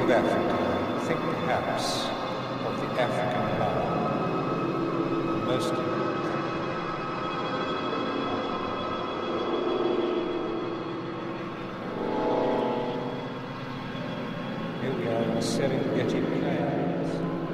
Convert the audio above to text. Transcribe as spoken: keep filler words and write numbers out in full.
of Africa, think perhaps of the African lion. Most of it. Here we are in the Serengeti Plains.